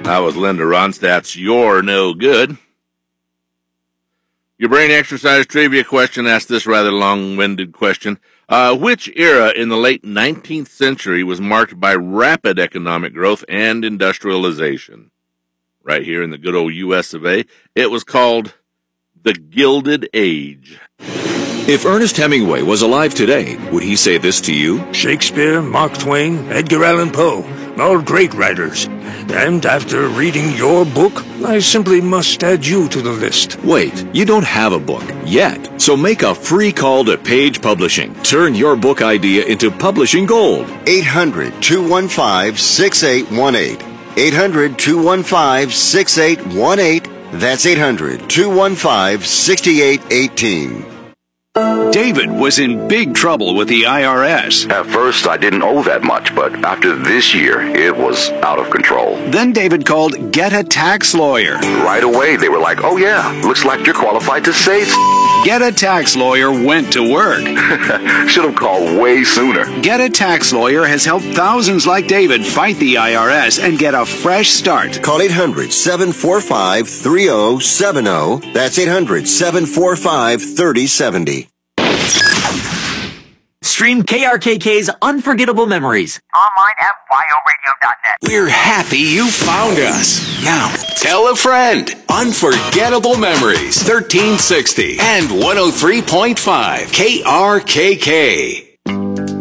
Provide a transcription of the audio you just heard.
That was Linda Ronstadt's You're No Good. Your brain exercise trivia question asked this rather long-winded question. Which era in the late 19th century was marked by rapid economic growth and industrialization? Right here in the good old U.S. of A., it was called the Gilded Age. If Ernest Hemingway was alive today, would he say this to you? Shakespeare, Mark Twain, Edgar Allan Poe, all great writers. And after reading your book, I simply must add you to the list. Wait, you don't have a book yet, so make a free call to Page Publishing. Turn your book idea into publishing gold. 800-215-6818. 800-215-6818. That's 800-215-6818. David was in big trouble with the IRS. At first, I didn't owe that much, but after this year, it was out of control. Then David called Get a Tax Lawyer. Right away, they were like, oh yeah, looks like you're qualified to say Get a Tax Lawyer went to work. Should have called way sooner. Get a Tax Lawyer has helped thousands like David fight the IRS and get a fresh start. Call 800-745-3070. That's 800-745-3070. Stream KRKK's Unforgettable Memories online at wyoradio.net. We're happy you found us. Now, tell a friend. Unforgettable Memories, 1360 and 103.5 KRKK.